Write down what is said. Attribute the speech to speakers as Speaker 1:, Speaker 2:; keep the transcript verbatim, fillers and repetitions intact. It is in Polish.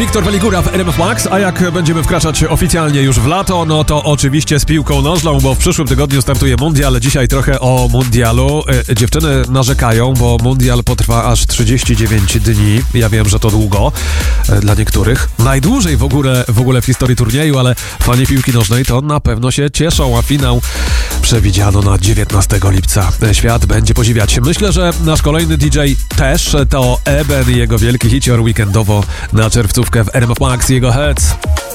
Speaker 1: Wiktor Waligura w R M F Max, a jak będziemy wkraczać oficjalnie już w lato, no to oczywiście z piłką nożną, bo w przyszłym tygodniu startuje mundial. Dzisiaj trochę o mundialu. E, dziewczyny narzekają, bo mundial potrwa aż trzydzieści dziewięć dni. Ja wiem, że to długo e, dla niektórych. Najdłużej w ogóle, w ogóle w historii turnieju, ale fani piłki nożnej to na pewno się cieszą, a finał przewidziano na dziewiętnastego lipca. Świat będzie podziwiać. Myślę, że nasz kolejny D J też to Eben i jego wielki hicior weekendowo na czerwcówkę w R M F Max i jego Heads.